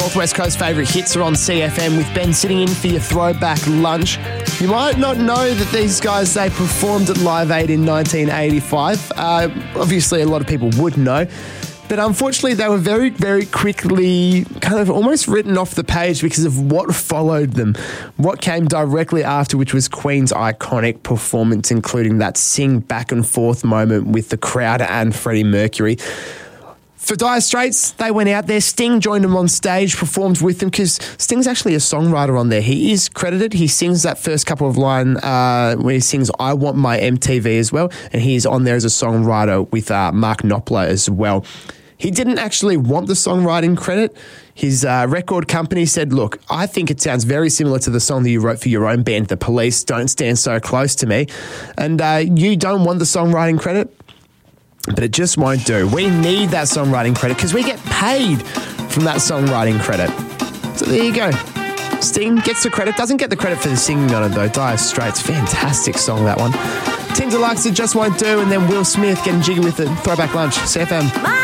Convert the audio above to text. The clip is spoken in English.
Northwest Coast favourite hits are on CFM with Ben sitting in for your throwback lunch. You might not know that these guys, they performed at Live Aid in 1985. Obviously, a lot of people would know. But unfortunately, they were very, very quickly kind of almost written off the page because of what followed them. What came directly after, which was Queen's iconic performance, including that sing back and forth moment with the crowd and Freddie Mercury. For Dire Straits, they went out there. Sting joined them on stage, performed with them, because Sting's actually a songwriter on there. He is credited. He sings that first couple of lines when he sings I Want My MTV as well, and he's on there as a songwriter with Mark Knopfler as well. He didn't actually want the songwriting credit. His record company said, look, I think it sounds very similar to the song that you wrote for your own band, The Police, Don't Stand So Close to Me, and you don't want the songwriting credit? But it just won't do. We need that songwriting credit because we get paid from that songwriting credit. So there you go. Sting gets the credit, doesn't get the credit for the singing on it though. Dire Straits, fantastic song, that one. Tim Deluxe, It Just Won't Do, and then Will Smith getting jiggy with it. Throwback Lunch, CFM.